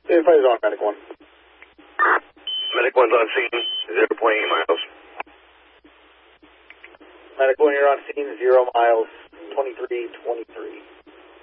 Fire's on, Medic 1. Medic 1's on scene, 0.8 miles. Medic 1, you're on scene, 0 miles, 2323.